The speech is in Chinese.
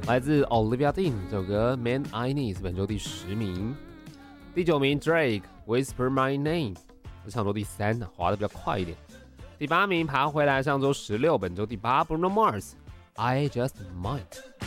来自 Olivia Dean 这首歌 Man I Need 本周第10名。第9名 Drake Whisper My Name 是上周第3，滑得比较快一点。第8名爬回来，上周16，本周第8 Bruno Mars I Just Might。